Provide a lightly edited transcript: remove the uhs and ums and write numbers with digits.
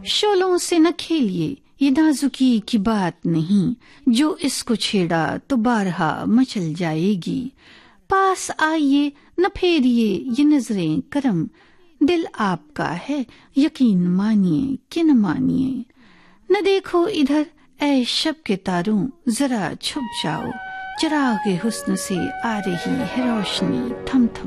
शोलों से न खेलिए, ये नाजुकी की बात नहीं, जो इसको छेड़ा तो बारहा मचल जाएगी। पास आइए न फेरिए ये नजरें करम, दिल आपका है यकीन मानिए कि न मानिए। न देखो इधर ऐ शब के तारों, जरा छुप जाओ, चिरागे हुस्न से आ रही है रोशनी थम थम।